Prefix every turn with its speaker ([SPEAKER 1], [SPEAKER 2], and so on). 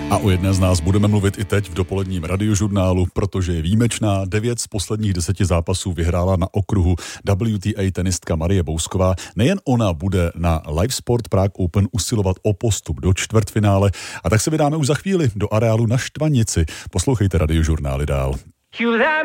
[SPEAKER 1] A o jedné z nás budeme mluvit i teď v dopoledním radiožurnálu, protože je výjimečná. 9 z posledních 10 zápasů vyhrála na okruhu WTA tenistka Marie Bousková. Nejen ona bude na Live Sport Prague Open usilovat o postup do čtvrtfinále. A tak se vydáme už za chvíli do areálu na Štvanici. Poslouchejte radiožurnály dál.